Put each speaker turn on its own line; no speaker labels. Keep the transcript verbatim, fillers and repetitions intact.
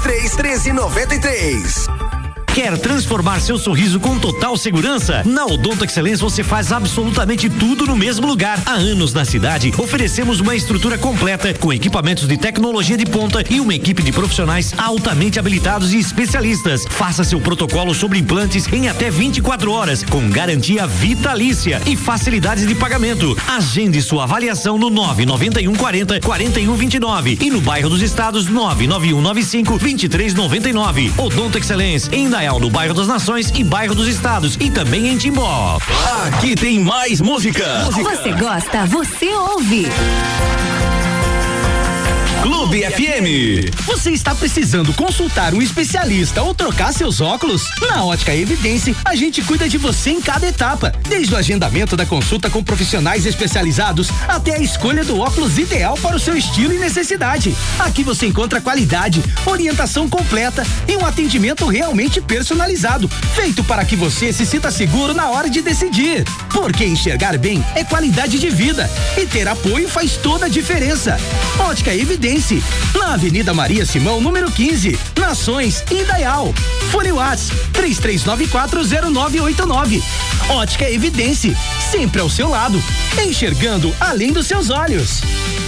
três, treze, noventa e três.
Quer transformar seu sorriso com total segurança? Na Odonto Excelência você faz absolutamente tudo no mesmo lugar. Há anos na cidade, oferecemos uma estrutura completa com equipamentos de tecnologia de ponta e uma equipe de profissionais altamente habilitados e especialistas. Faça seu protocolo sobre implantes em até vinte e quatro horas, com garantia vitalícia e facilidades de pagamento. Agende sua avaliação no nove nove um quarenta, quarenta e um vinte e nove e no bairro dos Estados nove nove um nove cinco, vinte e três noventa e nove. Odonto Excelência em Indaial, no bairro das Nações e bairro dos Estados e também em Timbó.
Aqui tem mais música. música.
Você gosta, você ouve.
Clube F M.
Você está precisando consultar um especialista ou trocar seus óculos? Na Ótica Evidência, a gente cuida de você em cada etapa, desde o agendamento da consulta com profissionais especializados até a escolha do óculos ideal para o seu estilo e necessidade. Aqui você encontra qualidade, orientação completa e um atendimento realmente personalizado, feito para que você se sinta seguro na hora de decidir. Porque enxergar bem é qualidade de vida e ter apoio faz toda a diferença. Ótica Evidência, na Avenida Maria Simão, número quinze, Nações, Indaial. Fone WhatsApp três três nove quatro zero nove oito nove. Ótica Evidência, sempre ao seu lado, enxergando além dos seus olhos.